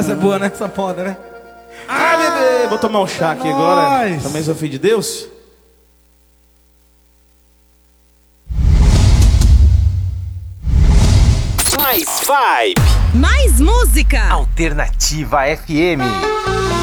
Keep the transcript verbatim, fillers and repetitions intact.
Essa é boa, né? Essa moda, né? Ah, bebê! Vou tomar um chá aqui agora. Nós. Também sou filho de Deus. Mais vibe. Mais música. Alternativa F M.